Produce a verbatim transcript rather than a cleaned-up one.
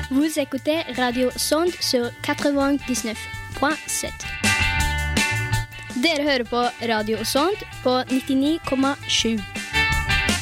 Vous écoutez Radio Sond sur quatre-vingt-dix-neuf point sept. Dere hører på Radio Sond på nittini komma sju.